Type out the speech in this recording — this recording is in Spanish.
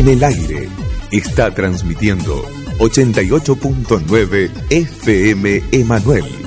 en el aire. Está transmitiendo 88.9 FM Emanuel.